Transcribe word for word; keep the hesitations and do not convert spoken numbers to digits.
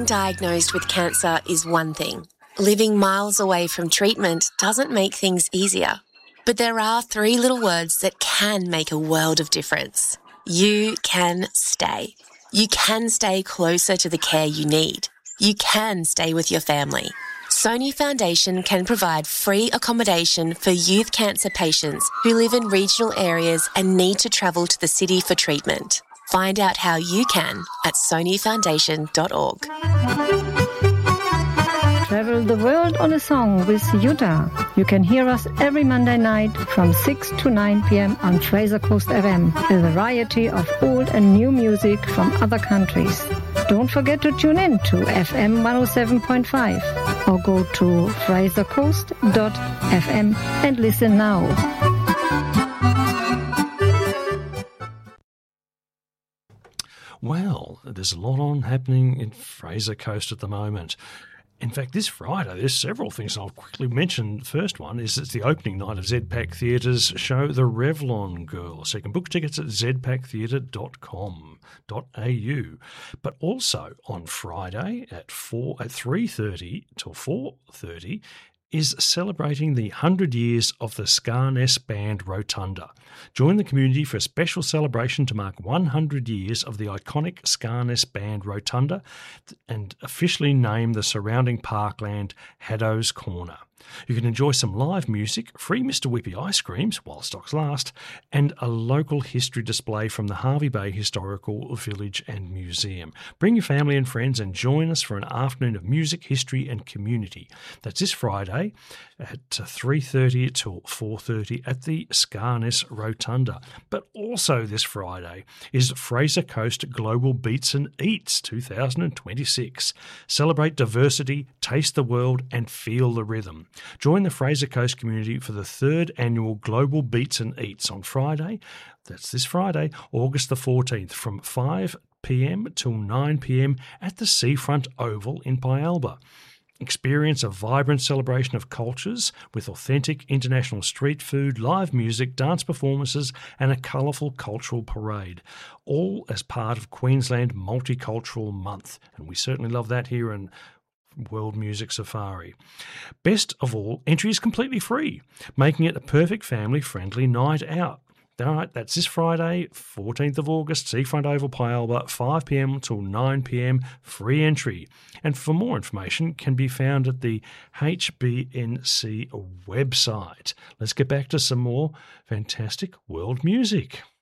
Being diagnosed with cancer is one thing. Living miles away from treatment doesn't make things easier. But there are three little words that can make a world of difference. You can stay. You can stay closer to the care you need. You can stay with your family. Sony Foundation can provide free accommodation for youth cancer patients who live in regional areas and need to travel to the city for treatment. Find out how you can at sony foundation dot org. Travel the world on a song with Jutta. You can hear us every Monday night from six to nine p.m. on Fraser Coast F M, a variety of old and new music from other countries. Don't forget to tune in to F M one oh seven point five or go to fraser coast dot f m and listen now. Well, there's a lot on happening in Fraser Coast at the moment. In fact, this Friday, there's several things I'll quickly mention. The first one is it's the opening night of Z PAC Theatre's show, The Revlon Girl. So you can book tickets at z pac theatre dot com dot a u. But also on Friday at four at three thirty till four thirty is celebrating the one hundred years of the Scarness Band Rotunda. Join the community for a special celebration to mark one hundred years of the iconic Scarness Band Rotunda and officially name the surrounding parkland Haddo's Corner. You can enjoy some live music, free Mister Whippy ice creams while stocks last, and a local history display from the Hervey Bay Historical Village and Museum. Bring your family and friends and join us for an afternoon of music, history and community. That's this Friday at three thirty till four thirty at the Scarness Rotunda. But also this Friday is Fraser Coast Global Beats and Eats two thousand twenty-six. Celebrate diversity, taste the world and feel the rhythm. Join the Fraser Coast community for the third annual Global Beats and Eats on Friday. That's this Friday, August the fourteenth, from five p.m. till nine p.m. at the Seafront Oval in Pialba. Experience a vibrant celebration of cultures with authentic international street food, live music, dance performances and a colourful cultural parade, all as part of Queensland Multicultural Month. And we certainly love that here in World Music Safari. Best of all, entry is completely free, making it a perfect family-friendly night out. All right, that's this Friday, fourteenth of August, Seafront Oval, Pialba, five p.m. till nine p.m, free entry. And for more information can be found at the H B N C website. Let's get back to some more fantastic world music.